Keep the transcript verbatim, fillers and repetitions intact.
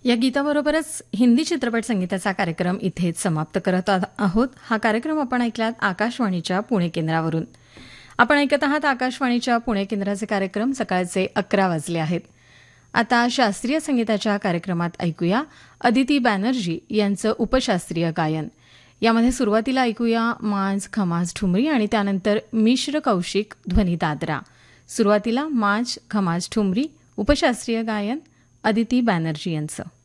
या गीताबरोबरच हिंदी चित्रपट संगीताचा कार्यक्रम इथेच समाप्त करत आ- आहोत. हा कार्यक्रम आपण ऐकलात आकाशवाणीच्या पुणे केंद्रावरून. आपण ऐकत आहात आकाशवाणीच्या पुणे केंद्राचे कार्यक्रम. सकाळचे अकरा वाजले आहेत. आता शास्त्रीय संगीताच्या कार्यक्रमात ऐकूया अदिती बॅनर्जी यांचं उपशास्त्रीय गायन. यामध्ये सुरुवातीला ऐकूया माज खमाज ठुमरी आणि त्यानंतर मिश्र कौशिक ध्वनी दादरा. सुरुवातीला माज खमाज ठुमरी उपशास्त्रीय गायन अदिती बॅनर्जी यांचं.